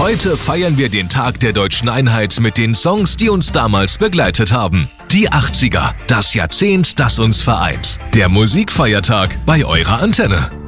Heute feiern wir den Tag der deutschen Einheit mit den Songs, die uns damals begleitet haben. Die 80er, das Jahrzehnt, das uns vereint. Der Musikfeiertag bei eurer Antenne.